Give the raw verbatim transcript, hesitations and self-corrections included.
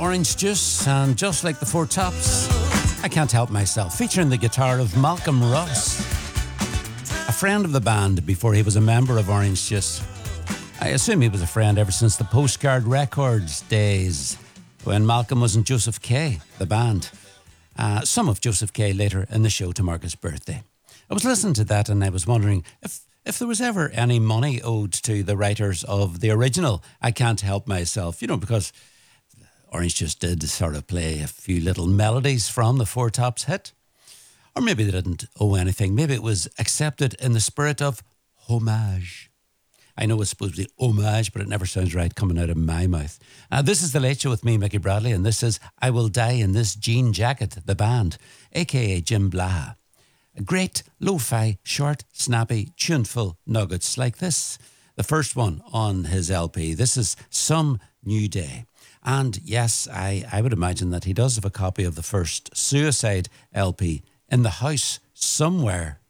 Orange Juice, and just like the Four Tops, I Can't Help Myself, featuring the guitar of Malcolm Ross, a friend of the band before he was a member of Orange Juice. I assume he was a friend ever since the Postcard Records days, when Malcolm was in Joseph K, the band. Uh, some of Joseph K later in the show to mark his birthday. I was listening to that and I was wondering if If there was ever any money owed to the writers of the original I Can't Help Myself, you know, because Orange just did sort of play a few little melodies from the Four Tops hit. Or maybe they didn't owe anything. Maybe it was accepted in the spirit of homage. I know it's supposed to be homage, but it never sounds right coming out of my mouth. Uh, this is The Late Show with me, Mickey Bradley, and this is I Will Die in This Jean Jacket, the band, a k a. Jim Blaha. Great lo-fi, short, snappy, tuneful nuggets like this. The first one on his L P. This is Some New Day. And yes, I, I would imagine that he does have a copy of the first Suicide L P in the house somewhere.